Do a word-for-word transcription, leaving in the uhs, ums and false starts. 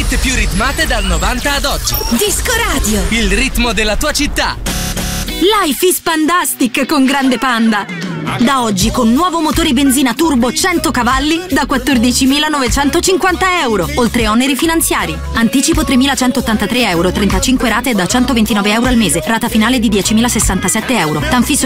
hit più ritmate dal novanta ad oggi. Disco Radio. Il ritmo della tua città. Life is Pandastic con Grande Panda. Da oggi con nuovo motore benzina turbo cento cavalli da quattordicimilanovecentocinquanta euro, oltre oneri finanziari. Anticipo tremilacentottantatré euro, trentacinque rate da centoventinove euro al mese, rata finale di diecimilasessantasette euro. Tanfisso